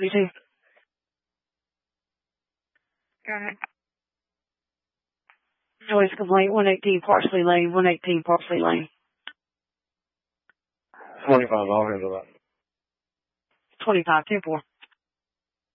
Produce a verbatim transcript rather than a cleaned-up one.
twenty-two. Go ahead. Noise complaint, one eighteen Parsley Lane, one eighteen Parsley Lane. twenty-five, I'll handle that. twenty-five, ten four.